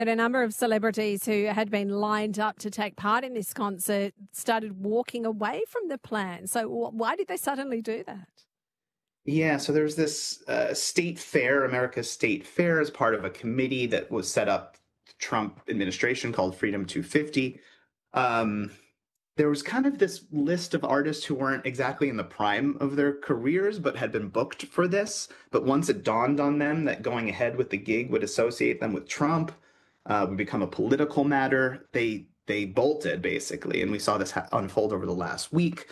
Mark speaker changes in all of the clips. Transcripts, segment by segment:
Speaker 1: But a number of celebrities who had been lined up to take part in this concert started walking away from the plan. So why did they suddenly do that?
Speaker 2: Yeah, so there's this state fair, America's State Fair, as part of a committee that was set up the Trump administration called Freedom 250. There was kind of this list of artists who weren't exactly in the prime of their careers, but had been booked for this. But once it dawned on them that going ahead with the gig would associate them with Trump, would become a political matter, they bolted, basically. And we saw this unfold over the last week.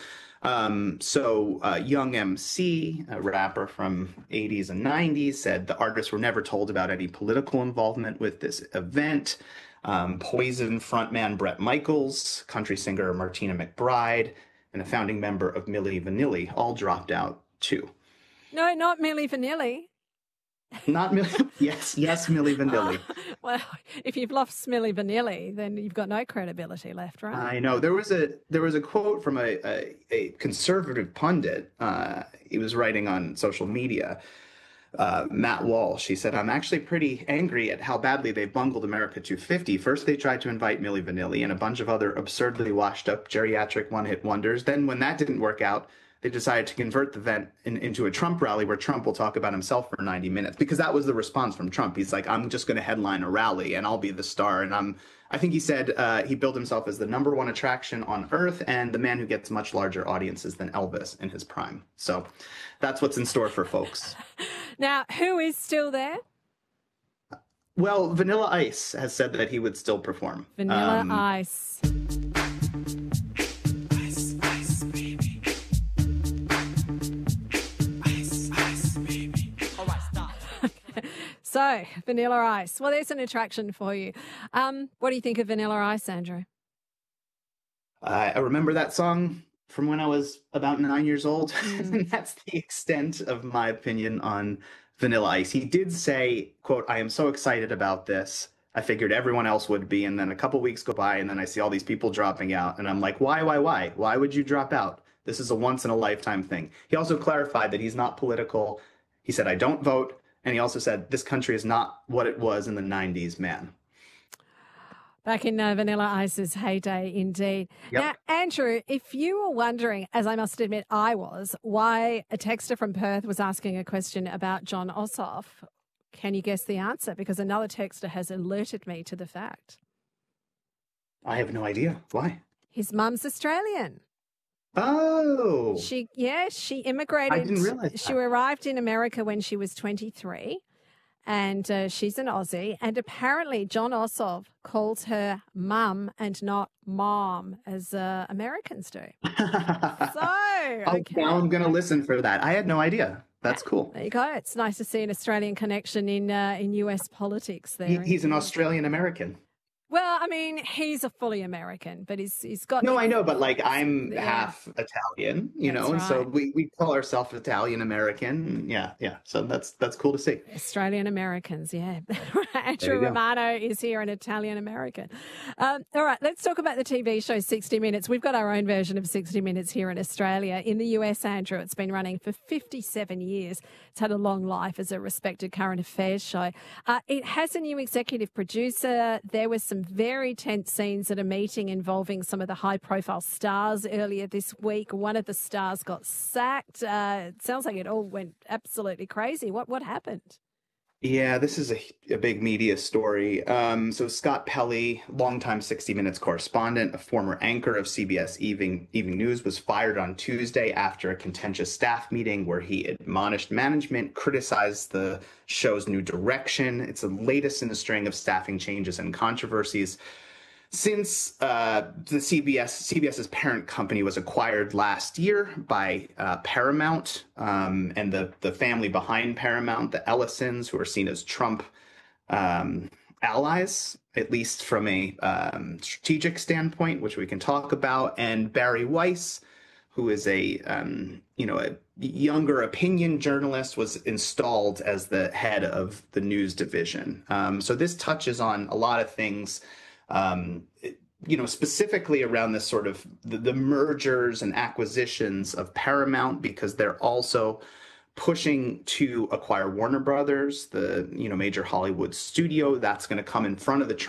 Speaker 2: Young MC, a rapper from 80s and 90s, said the artists were never told about any political involvement with this event. Poison frontman Bret Michaels, country singer Martina McBride, and a founding member of Milli Vanilli all dropped out too.
Speaker 1: No, not Milli Vanilli.
Speaker 2: Not Milli. Yes, Milli Vanilli.
Speaker 1: Well, if you've lost Milli Vanilli, then you've got no credibility left, right?
Speaker 2: I know. There was a quote from a conservative pundit. He was writing on social media. Matt Walsh, he said, "I'm actually pretty angry at how badly they bungled America 250. First, they tried to invite Milli Vanilli and a bunch of other absurdly washed-up geriatric one-hit wonders. Then, when that didn't work out, they decided to convert the event into a Trump rally where Trump will talk about himself for 90 minutes. Because that was the response from Trump. He's like, I'm just going to headline a rally and I'll be the star. And I think he said he billed himself as the #1 attraction on Earth and the man who gets much larger audiences than Elvis in his prime. So that's what's in store for folks.
Speaker 1: Now, who is still there?
Speaker 2: Well, Vanilla Ice has said that he would still perform.
Speaker 1: Vanilla Ice. So, Vanilla Ice. Well, there's an attraction for you. What do you think of Vanilla Ice, Andrew?
Speaker 2: I remember that song from when I was about 9 years old. And that's the extent of my opinion on Vanilla Ice. He did say, quote, "I am so excited about this. I figured everyone else would be." And then a couple weeks go by and then I see all these people dropping out. And I'm like, why? Why would you drop out? This is a once in a lifetime thing. He also clarified that he's not political. He said, "I don't vote." And he also said, this country is not what it was in the 90s, man.
Speaker 1: Back in Vanilla Ice's heyday, indeed.
Speaker 2: Yep.
Speaker 1: Now, Andrew, if you were wondering, as I must admit I was, why a texter from Perth was asking a question about Jon Ossoff, can you guess the answer? Because another texter has alerted me to the fact.
Speaker 2: I have no idea. Why?
Speaker 1: His mum's Australian.
Speaker 2: Oh.
Speaker 1: She immigrated.
Speaker 2: I didn't realize that.
Speaker 1: She arrived in America when she was 23, and she's an Aussie. And apparently Jon Ossoff calls her mum and not mom, as Americans do. Now
Speaker 2: I'm going to listen for that. I had no idea. That's cool.
Speaker 1: There you go. It's nice to see an Australian connection in US politics there.
Speaker 2: He's an Australian American.
Speaker 1: Well, I mean, he's a fully American, but he's got...
Speaker 2: No, I know, but like I'm half Italian, you know, and so we call ourselves Italian American. Yeah. So that's cool to see.
Speaker 1: Australian Americans, yeah. Andrew Romano is here, an Italian American. All right, let's talk about the TV show 60 Minutes. We've got our own version of 60 Minutes here in Australia. In the US, Andrew, it's been running for 57 years. It's had a long life as a respected current affairs show. It has a new executive producer. There was some very tense scenes at a meeting involving some of the high-profile stars earlier this week. One of the stars got sacked. It sounds like it all went absolutely crazy. What happened?
Speaker 2: Yeah, this is a big media story. So Scott Pelley, longtime 60 Minutes correspondent, a former anchor of CBS Evening News, was fired on Tuesday after a contentious staff meeting where he admonished management, criticized the show's new direction. It's the latest in a string of staffing changes and controversies since the CBS's parent company was acquired last year by Paramount, and the family behind Paramount, the Ellisons, who are seen as Trump allies, at least from a strategic standpoint, which we can talk about, and Barry Weiss, who is a younger opinion journalist, was installed as the head of the news division. So this touches on a lot of things. Specifically around this sort of the mergers and acquisitions of Paramount, because they're also pushing to acquire Warner Brothers, the major Hollywood studio. That's going to come in front of the